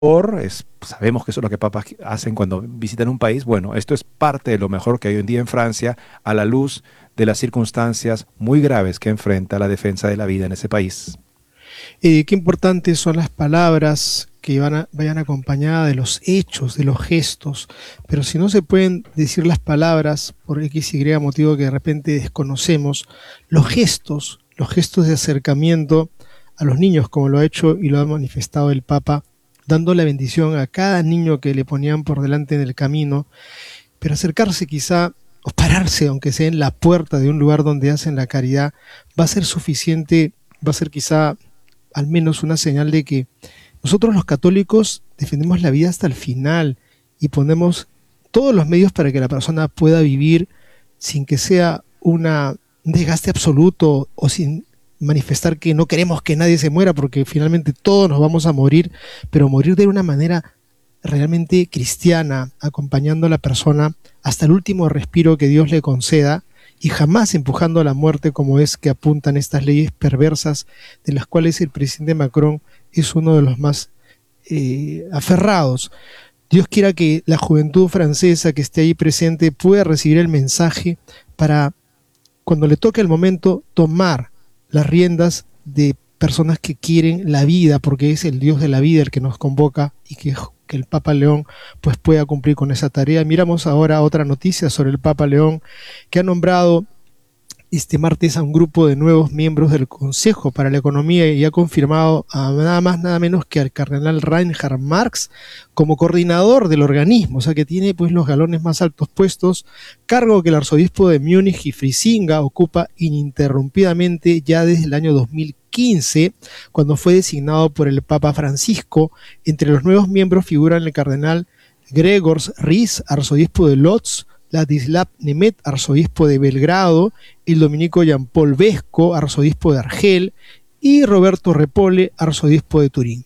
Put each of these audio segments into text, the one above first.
sabemos que eso es lo que papas hacen cuando visitan un país. Bueno, esto es parte de lo mejor que hay hoy en día en Francia, a la luz de las circunstancias muy graves que enfrenta la defensa de la vida en ese país. Qué importantes son las palabras que vayan acompañadas de los hechos, de los gestos, pero si no se pueden decir las palabras por X y motivo que de repente desconocemos, los gestos de acercamiento a los niños, como lo ha hecho y lo ha manifestado el Papa, dando la bendición a cada niño que le ponían por delante en el camino, pero acercarse quizá o pararse, aunque sea en la puerta de un lugar donde hacen la caridad, va a ser suficiente, va a ser quizá al menos una señal de que nosotros los católicos defendemos la vida hasta el final y ponemos todos los medios para que la persona pueda vivir sin que sea un desgaste absoluto o sin manifestar que no queremos que nadie se muera, porque finalmente todos nos vamos a morir, pero morir de una manera realmente cristiana, acompañando a la persona hasta el último respiro que Dios le conceda, y jamás empujando a la muerte, como es que apuntan estas leyes perversas de las cuales el presidente Macron es uno de los más aferrados. Dios quiera que la juventud francesa que esté ahí presente pueda recibir el mensaje para, cuando le toque el momento, tomar las riendas de personas que quieren la vida, porque es el Dios de la vida el que nos convoca y que el Papa León pues pueda cumplir con esa tarea. Miramos ahora otra noticia sobre el Papa León, que ha nombrado este martes a un grupo de nuevos miembros del Consejo para la Economía y ha confirmado a nada más nada menos que al cardenal Reinhard Marx como coordinador del organismo, o sea que tiene pues los galones más altos puestos, cargo que el arzobispo de Múnich y Frisinga ocupa ininterrumpidamente ya desde el año 2015, cuando fue designado por el Papa Francisco. Entre los nuevos miembros figuran el cardenal Gregors Ries, arzobispo de Lodz, Ladislav Nemet, arzobispo de Belgrado, el dominico Jean-Paul Vesco, arzobispo de Argel, y Roberto Repole, arzobispo de Turín.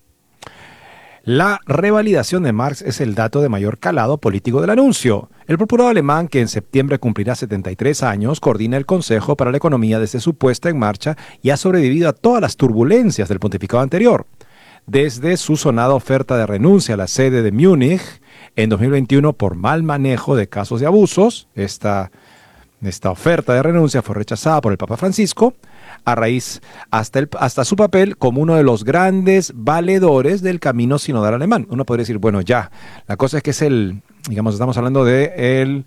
La revalidación de Marx es el dato de mayor calado político del anuncio. El procurador alemán, que en septiembre cumplirá 73 años, coordina el Consejo para la Economía desde su puesta en marcha y ha sobrevivido a todas las turbulencias del pontificado anterior. Desde su sonada oferta de renuncia a la sede de Múnich en 2021 por mal manejo de casos de abusos, esta oferta de renuncia fue rechazada por el Papa Francisco, a raíz hasta su papel como uno de los grandes valedores del camino sinodal alemán. Uno podría decir, bueno, ya, la cosa es que es estamos hablando de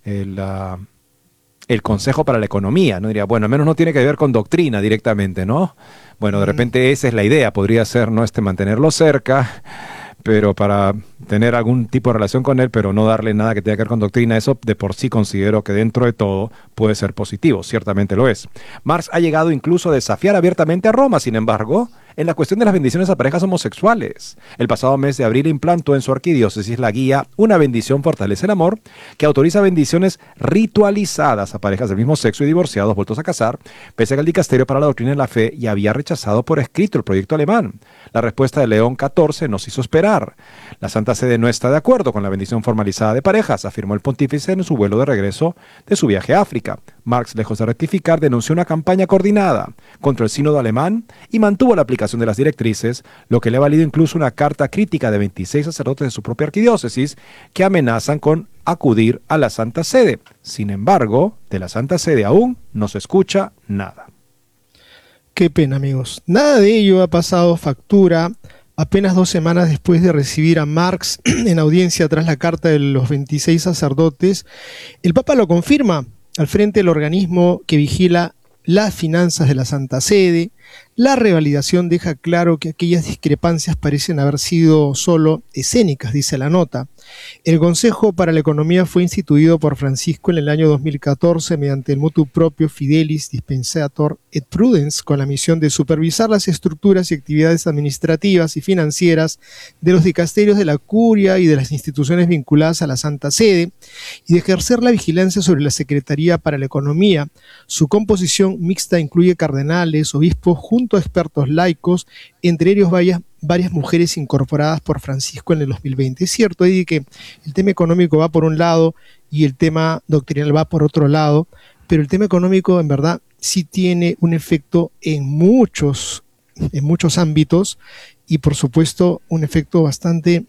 el Consejo para la Economía, ¿no? Diría, bueno, al menos no tiene que ver con doctrina directamente, ¿no? Bueno, de repente esa es la idea, podría ser, ¿no? Mantenerlo cerca, pero para tener algún tipo de relación con él, pero no darle nada que tenga que ver con doctrina, eso de por sí considero que dentro de todo puede ser positivo, ciertamente lo es. Marx ha llegado incluso a desafiar abiertamente a Roma, sin embargo, en la cuestión de las bendiciones a parejas homosexuales. El pasado mes de abril implantó en su arquidiócesis la guía Una bendición fortalece el amor, que autoriza bendiciones ritualizadas a parejas del mismo sexo y divorciados vueltos a casar, pese a que el Dicasterio para la Doctrina de la Fe ya había rechazado por escrito el proyecto alemán. La respuesta de León XIV nos hizo esperar. La Santa Sede no está de acuerdo con la bendición formalizada de parejas, afirmó el pontífice en su vuelo de regreso de su viaje a África. Marx, lejos de rectificar, denunció una campaña coordinada contra el sínodo alemán y mantuvo la aplicación de las directrices, lo que le ha valido incluso una carta crítica de 26 sacerdotes de su propia arquidiócesis que amenazan con acudir a la Santa Sede. Sin embargo, de la Santa Sede aún no se escucha nada. Qué pena, amigos. Nada de ello ha pasado factura apenas 2 semanas después de recibir a Marx en audiencia tras la carta de los 26 sacerdotes. El Papa lo confirma al frente del organismo que vigila las finanzas de la Santa Sede. La revalidación deja claro que aquellas discrepancias parecen haber sido solo escénicas, dice la nota. El Consejo para la Economía fue instituido por Francisco en el año 2014 mediante el motu proprio Fidelis Dispensator et Prudens, con la misión de supervisar las estructuras y actividades administrativas y financieras de los dicasterios de la Curia y de las instituciones vinculadas a la Santa Sede, y de ejercer la vigilancia sobre la Secretaría para la Economía. Su composición mixta incluye cardenales, obispos, junto a expertos laicos, entre ellos varias mujeres incorporadas por Francisco en el 2020. Es cierto, Eddie, que el tema económico va por un lado y el tema doctrinal va por otro lado, pero el tema económico en verdad sí tiene un efecto en muchos ámbitos, y por supuesto un efecto bastante